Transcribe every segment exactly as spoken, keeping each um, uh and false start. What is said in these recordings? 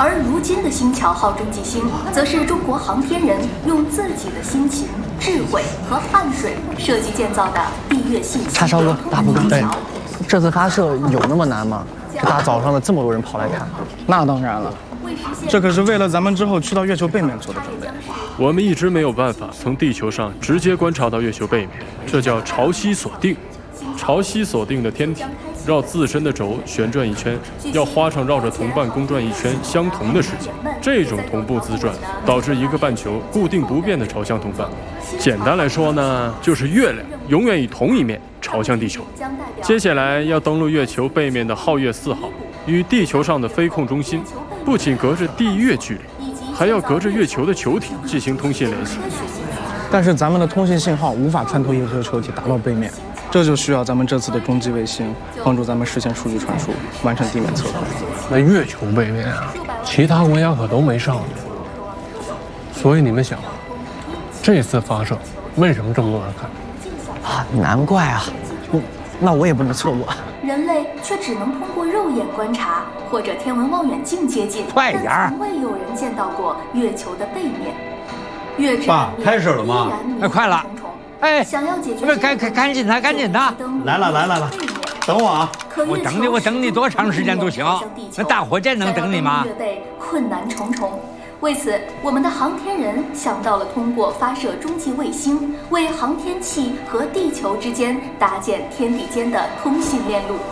而如今的星桥号中继星，则是中国航天人用自己的辛勤、智慧和汗水设计建造的地月信息。 叉烧哥、大布哥，对，这次发射有那么难吗？这大早上的这么多人跑来看， 那当然了，这可是为了咱们之后去到月球背面做的准备。 我们一直没有办法从地球上直接观察到月球背面，这叫潮汐锁定。潮汐锁定的天体绕自身的轴旋转一圈，要花上绕着同伴公转一圈相同的时间。这种同步自转导致一个半球固定不变的朝向同伴。简单来说呢，就是月亮永远以同一面朝向地球。接下来要登陆月球背面的皓月四号，与地球上的飞控中心不仅隔着地月距离，还要隔着月球的球体进行通信联系。 但是咱们的通信信号无法穿透月球球体达到背面，这就需要咱们这次的中继卫星帮助咱们实现数据传输，完成地面测控。 那月球背面啊，其他国家可都没上呢。所以你们想，这次发射为什么这么多人看？ 啊，难怪啊！我那我也不能错过。 人类却只能通过肉眼观察或者天文望远镜接近， 快点儿！ 从未有人见到过月球的背面。月之爸，开始了吗？ 哎， 快了！哎， 想要解决不是，赶赶赶紧的，赶紧的！ 来了来了来了，等我啊！ 我等你，我等你多长时间都行。那大火箭能等你吗？ 月背困难重重。为此，我们的航天人想到了通过发射中继卫星，为航天器和地球之间搭建天地间的通信链路。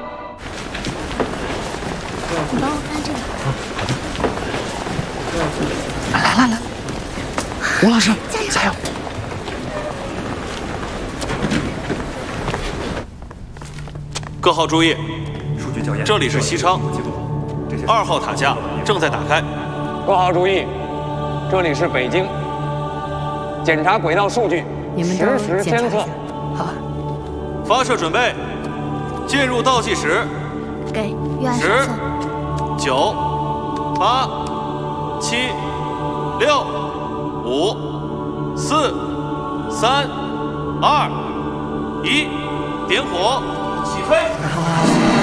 你帮我看这个。 来来来，吴老师，加油！ 各号注意，这里是西昌，二号塔架正在打开。 各号注意，这里是北京，检查轨道数据， 你们实时监测。 好， 发射准备，进入倒计时。 给，预按十、九、八、七、六、五、四、三、二、一，点火，起飞。